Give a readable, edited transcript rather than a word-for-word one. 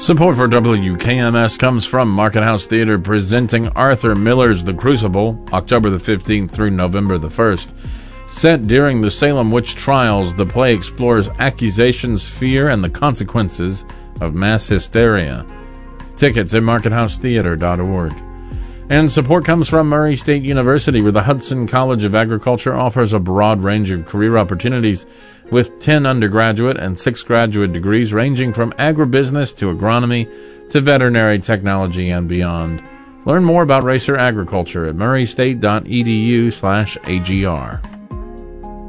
Support for WKMS comes from Market House Theater, presenting Arthur Miller's The Crucible, October the 15th through November the 1st. Set during the Salem witch trials, the play explores accusations, fear, and the consequences of mass hysteria. Tickets at markethousetheater.org. And support comes from Murray State University, where the Hudson College of Agriculture offers a broad range of career opportunities with 10 undergraduate and 6 graduate degrees ranging from agribusiness to agronomy to veterinary technology and beyond. Learn more about racer agriculture at murraystate.edu/agr.